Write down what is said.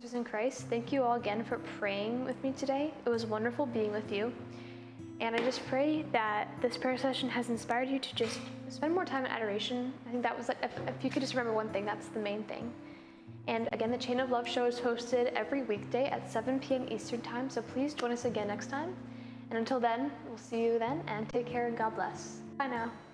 Sisters in Christ, thank you all again for praying with me today. It was wonderful being with you. And I just pray that this prayer session has inspired you to just spend more time in adoration. I think that was like, if you could just remember one thing, that's the main thing. And again, the Chain of Love show is hosted every weekday at 7 p.m. Eastern time, so please join us again next time. And until then, we'll see you then, and take care and God bless. Bye now.